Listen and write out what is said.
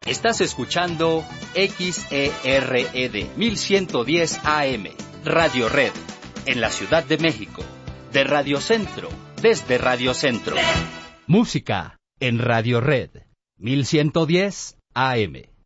Estás escuchando XERED 1110 AM, Radio Red, en la Ciudad de México, de Radio Centro, desde Radio Centro. Música en Radio Red 1110 AM.